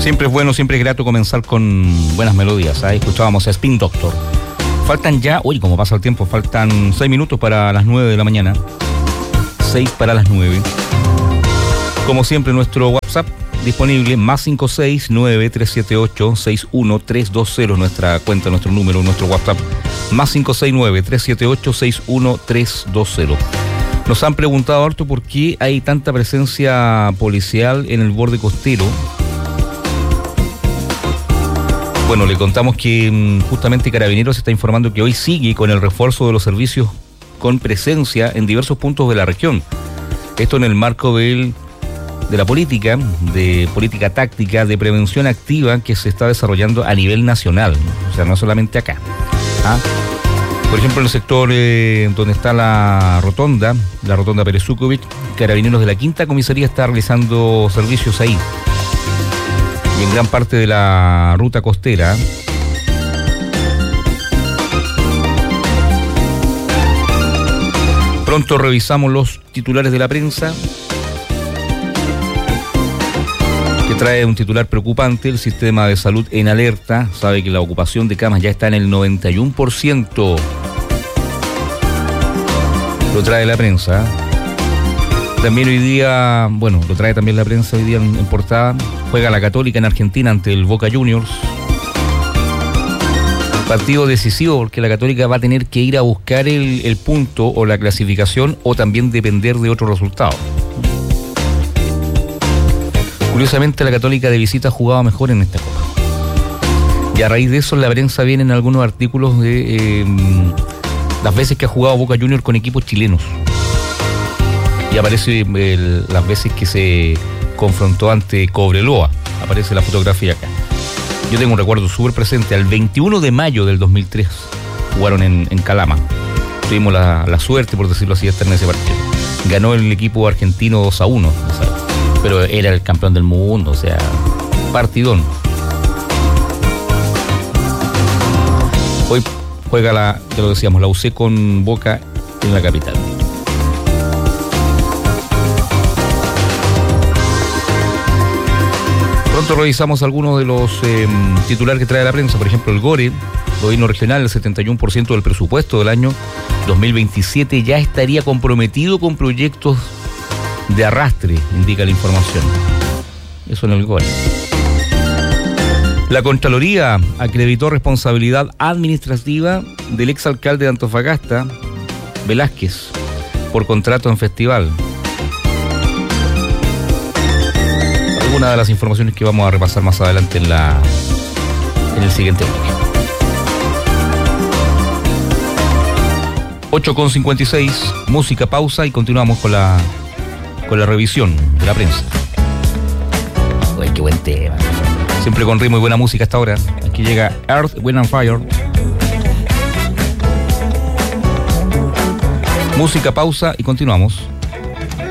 Siempre es bueno, siempre es grato comenzar con buenas melodías. Escuchábamos a Spin Doctor. Faltan ya, como pasa el tiempo, faltan 6 minutos para las 9 de la mañana. 6 para las 9. Como siempre, nuestro WhatsApp disponible, +56 9378 61320, nuestra cuenta, nuestro número, nuestro WhatsApp, +569 378 61320. Nos han preguntado harto por qué hay tanta presencia policial en el borde costero. Bueno, le contamos que justamente Carabineros está informando que hoy sigue con el refuerzo de los servicios con presencia en diversos puntos de la región. Esto en el marco de la política táctica de prevención activa que se está desarrollando a nivel nacional, o sea, no solamente acá. Por ejemplo, en el sector donde está la rotonda Pérez Sukovic, Carabineros de la Quinta Comisaría está realizando servicios ahí. Y en gran parte de la ruta costera. Pronto revisamos los titulares de la prensa, que trae un titular preocupante: el sistema de salud en alerta. Sabe que la ocupación de camas ya está en el 91%. Lo trae la prensa. También hoy día, lo trae también la prensa hoy día en portada. Juega la Católica en Argentina ante el Boca Juniors. Partido decisivo porque la Católica va a tener que ir a buscar el punto o la clasificación, o también depender de otro resultado. Curiosamente, la Católica de visita jugaba mejor en esta Copa. Y a raíz de eso, en la prensa vienen algunos artículos de las veces que ha jugado Boca Juniors con equipos chilenos. Y aparece las veces que se confrontó ante Cobreloa. Aparece la fotografía acá. Yo tengo un recuerdo súper presente. Al 21 de mayo del 2003 jugaron en Calama. Tuvimos la suerte, por decirlo así, de estar en ese partido. Ganó el equipo argentino 2-1. Pero era el campeón del mundo, o sea, partidón. Hoy juega ya lo decíamos, la UC con Boca en la capital. Pronto revisamos algunos de los titulares que trae la prensa. Por ejemplo, el GORE, Gobierno Regional, el 71% del presupuesto del año 2027 ya estaría comprometido con proyectos de arrastre, indica la información. Eso en el GORE. La Contraloría acreditó responsabilidad administrativa del exalcalde de Antofagasta, Velázquez, por contrato en festival. Algunas de las informaciones que vamos a repasar más adelante en el siguiente bloque. 8:56, música, pausa y continuamos con la revisión de la prensa. Uy, qué buen tema. Siempre con ritmo y buena música hasta ahora. Aquí llega Earth, Wind and Fire. Música, pausa y continuamos.